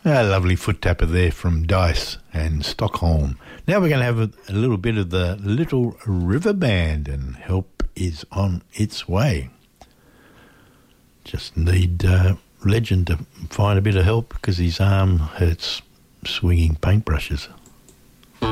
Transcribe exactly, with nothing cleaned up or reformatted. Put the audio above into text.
A lovely foot tapper there from Dice and Stockholm. Now we're going to have a, a little bit of the Little River Band, and Help is on its way. Just need uh, Legend to find a bit of help because his arm hurts swinging paintbrushes.